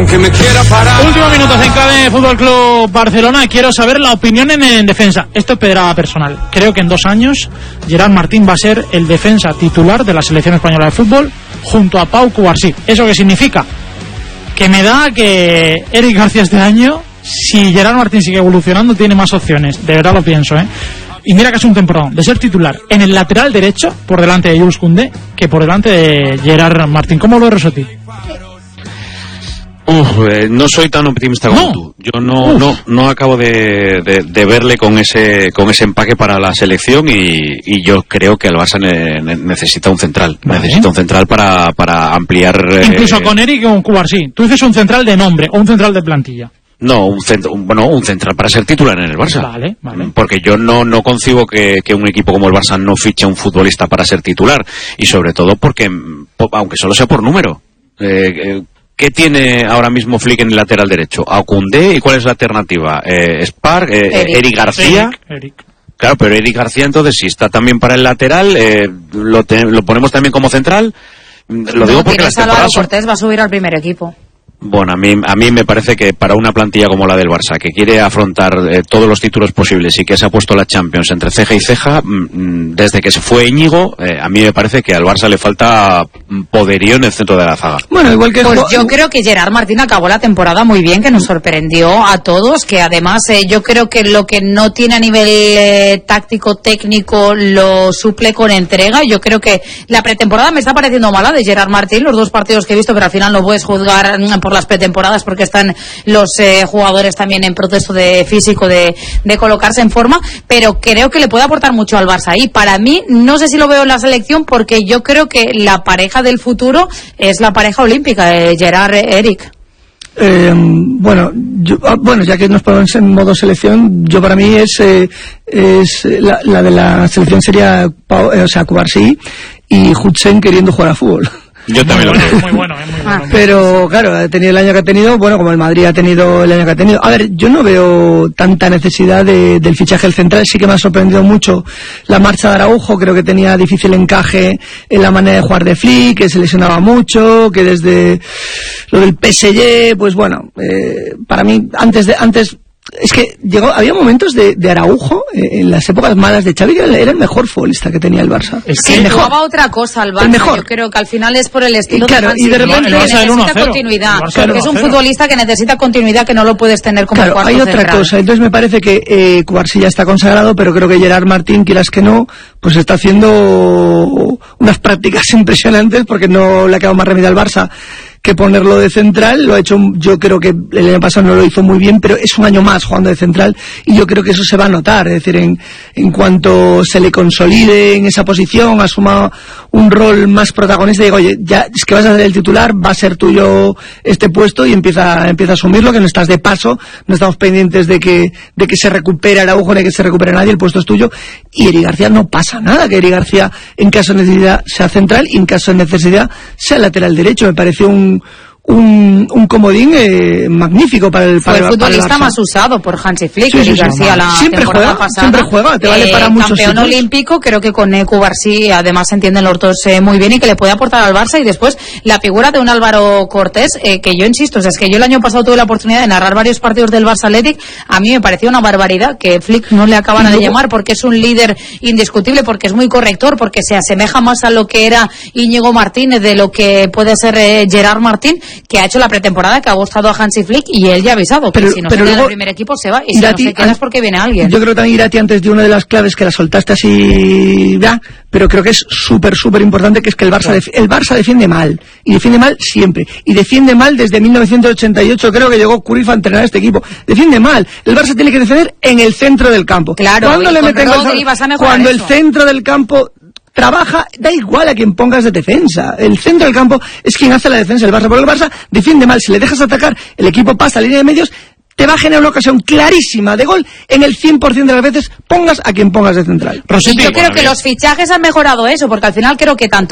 aunque me quiera parar. Últimos minutos en clave Fútbol Club Barcelona. Quiero saber la opinión en defensa. Esto es pedrada personal. Creo que en 2 años Gerard Martín va a ser el defensa titular de la selección española de fútbol junto a Pau Cubarsí. ¿Eso qué significa? Que me da que Eric García este año, si Gerard Martín sigue evolucionando, tiene más opciones. De verdad lo pienso, ¿eh? Y mira que es un temporón de ser titular en el lateral derecho por delante de Jules Koundé que por delante de Gerard Martín. ¿Cómo lo ves, Rossetti? No soy tan optimista como tú. Yo no acabo de verle con ese empaque para la selección y yo creo que el Barça necesita un central. Vale. Necesita un central para ampliar. Incluso con Eric y con Cubarsí. Tú dices un central de nombre o un central de plantilla. No, un central para ser titular en el Barça. Vale. Porque yo no concibo que un equipo como el Barça no fiche a un futbolista para ser titular. Y sobre todo porque, aunque solo sea por número, ¿qué tiene ahora mismo Flick en el lateral derecho? A Koundé, ¿y cuál es la alternativa? Spark, Eric García. Eric. Claro, pero Eric García, entonces, si está también para el lateral, lo ponemos también como central. Lo digo porque las temporadas Cortés va a subir al primer equipo. Bueno, a mí me parece que para una plantilla como la del Barça, que quiere afrontar todos los títulos posibles y que se ha puesto la Champions entre ceja y ceja, desde que se fue Íñigo, a mí me parece que al Barça le falta poderío en el centro de la zaga. Bueno, igual que pues yo creo que Gerard Martín acabó la temporada muy bien, que nos sorprendió a todos, que además yo creo que lo que no tiene a nivel táctico, técnico, lo suple con entrega. Yo creo que la pretemporada me está pareciendo mala de Gerard Martín, los 2 partidos que he visto, pero al final no puedes juzgar por las pretemporadas porque están los jugadores también en proceso de físico de colocarse en forma, pero creo que le puede aportar mucho al Barça. Y para mí, no sé si lo veo en la selección porque yo creo que la pareja del futuro es la pareja olímpica de Gerard Eric. Bueno, ya que nos ponemos en modo selección, yo para mí es la de la selección sería Cubarsí y Hudson queriendo jugar a fútbol. Yo también lo creo. Muy bueno. Pero claro, ha tenido el año que ha tenido, bueno, como el Madrid ha tenido el año que ha tenido. A ver, yo no veo tanta necesidad del fichaje del central. Sí que me ha sorprendido mucho la marcha de Araujo. Creo que tenía difícil encaje en la manera de jugar de Flick, que se lesionaba mucho, que desde lo del PSG, pues bueno, para mí antes es que había momentos de Araujo en las épocas malas de Xavi, que era el mejor futbolista que tenía el Barça. Es que jugaba otra cosa al Barça. Yo creo que al final es por el estilo de Hansi. Y de repente necesita continuidad. Es un futbolista que necesita continuidad, que no lo puedes tener como cuarto hay otra central. cosa. Entonces me parece que Cubarsí ya está consagrado, pero creo que Gerard Martín, quieras que no, pues está haciendo unas prácticas impresionantes porque no le ha quedado más remedio al Barça que ponerlo de central. Lo ha hecho, yo creo que el año pasado no lo hizo muy bien, pero es un año más jugando de central y yo creo que eso se va a notar, es decir, en cuanto se le consolide en esa posición, asuma un rol más protagonista y digo, oye, ya es que vas a ser el titular, va a ser tuyo este puesto y empieza a asumirlo, que no estás de paso, no estamos pendientes de que se recupere Araujo, de que se recupere nadie, el puesto es tuyo. Y Eric García no pasa nada, que Eric García en caso de necesidad sea central y en caso de necesidad sea lateral derecho. Me pareció un comodín magnífico para el Fue el futbolista más usado por Hansi Flick. Eric García la temporada pasada. Siempre juega, te vale para muchos campeón sitios. Olímpico, creo que con Cubarsí además se entienden los dos muy bien y que le puede aportar al Barça. Y después la figura de un Álvaro Cortés, que yo insisto, es que yo el año pasado tuve la oportunidad de narrar varios partidos del Barça Athletic. A mí me pareció una barbaridad que Flick no le acabara de llamar, porque es un líder indiscutible, porque es muy corrector, porque se asemeja más a lo que era Íñigo Martínez de lo que puede ser Gerard Martín, que ha hecho la pretemporada, que ha gustado a Hansi Flick y él ya ha avisado que si no se queda en el primer equipo se va, y Irati, si no se queda es porque viene alguien. Yo creo que también Irati antes dio una de las claves que la soltaste así ya, pero creo que es súper importante, que es que el Barça defiende mal, y defiende mal siempre, y defiende mal desde 1988, creo que llegó Cruyff a entrenar a este equipo. Defiende mal, el Barça tiene que defender en el centro del campo. Claro, cuando le meten cuando el centro del campo trabaja, da igual a quien pongas de defensa. El centro del campo es quien hace la defensa del Barça, porque el Barça defiende mal. Si le dejas atacar, el equipo pasa a línea de medios, te va a generar una ocasión clarísima de gol en el 100% de las veces, pongas a quien pongas de central. Yo creo que los fichajes han mejorado eso, porque al final creo que tanto